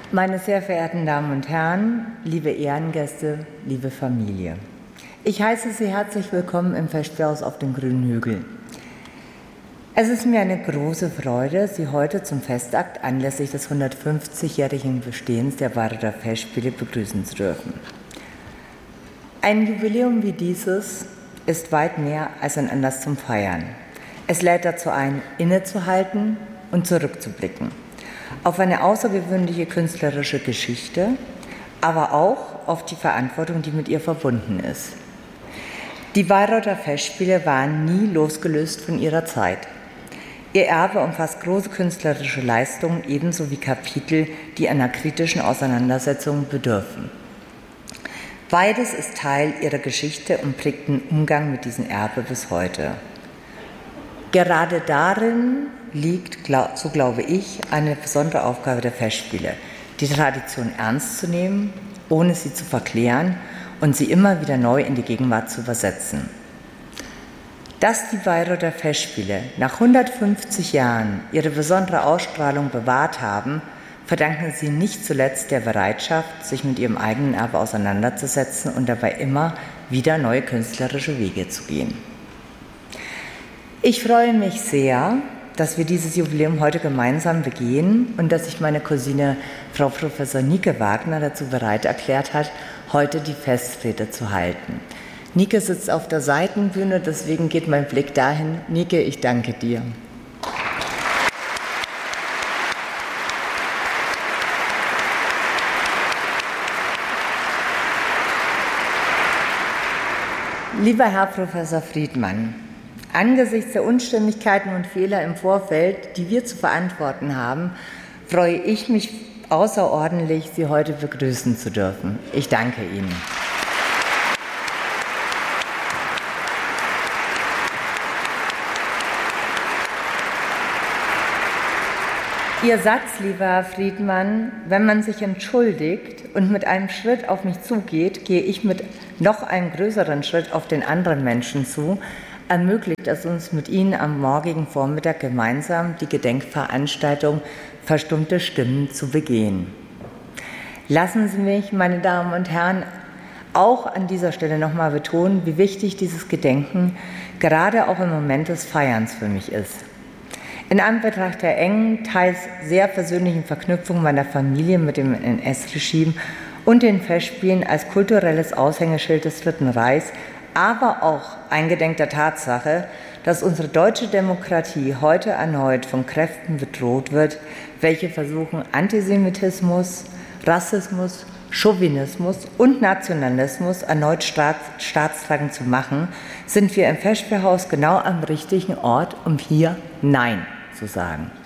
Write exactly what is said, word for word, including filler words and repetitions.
Meine sehr verehrten Damen und Herren, liebe Ehrengäste, liebe Familie. Ich heiße Sie herzlich willkommen im Festspielhaus auf dem Grünen Hügel. Es ist mir eine große Freude, Sie heute zum Festakt anlässlich des hundertfünfzigjährigen Bestehens der Bayreuther Festspiele begrüßen zu dürfen. Ein Jubiläum wie dieses ist weit mehr als ein Anlass zum Feiern. Es lädt dazu ein, innezuhalten und zurückzublicken auf eine außergewöhnliche künstlerische Geschichte, aber auch auf die Verantwortung, die mit ihr verbunden ist. Die Bayreuther Festspiele waren nie losgelöst von ihrer Zeit. Ihr Erbe umfasst große künstlerische Leistungen, ebenso wie Kapitel, die einer kritischen Auseinandersetzung bedürfen. Beides ist Teil ihrer Geschichte und prägt den Umgang mit diesem Erbe bis heute. Gerade darin liegt, so glaube ich, eine besondere Aufgabe der Festspiele, die Tradition ernst zu nehmen, ohne sie zu verklären und sie immer wieder neu in die Gegenwart zu übersetzen. Dass die Bayreuther Festspiele nach hundertfünfzig Jahren ihre besondere Ausstrahlung bewahrt haben, verdanken sie nicht zuletzt der Bereitschaft, sich mit ihrem eigenen Erbe auseinanderzusetzen und dabei immer wieder neue künstlerische Wege zu gehen. Ich freue mich sehr, dass wir dieses Jubiläum heute gemeinsam begehen und dass sich meine Cousine Frau Professor Nike Wagner dazu bereit erklärt hat, heute die Festrede zu halten. Nike sitzt auf der Seitenbühne, deswegen geht mein Blick dahin. Nike, ich danke dir. Lieber Herr Professor Friedmann, angesichts der Unstimmigkeiten und Fehler im Vorfeld, die wir zu verantworten haben, freue ich mich außerordentlich, Sie heute begrüßen zu dürfen. Ich danke Ihnen. Ihr Satz, lieber Herr Friedmann, wenn man sich entschuldigt und mit einem Schritt auf mich zugeht, gehe ich mit noch einem größeren Schritt auf den anderen Menschen zu, ermöglicht es uns mit Ihnen am morgigen Vormittag gemeinsam die Gedenkveranstaltung Verstummte Stimmen zu begehen. Lassen Sie mich, meine Damen und Herren, auch an dieser Stelle nochmal betonen, wie wichtig dieses Gedenken gerade auch im Moment des Feierns für mich ist. In Anbetracht der engen, teils sehr persönlichen Verknüpfung meiner Familie mit dem N S-Regime und den Festspielen als kulturelles Aushängeschild des Dritten Reichs, aber auch eingedenk der Tatsache, dass unsere deutsche Demokratie heute erneut von Kräften bedroht wird, welche versuchen, Antisemitismus, Rassismus, Chauvinismus und Nationalismus erneut staats staatstragend zu machen, sind wir im Festspielhaus genau am richtigen Ort, um hier Nein zu sagen.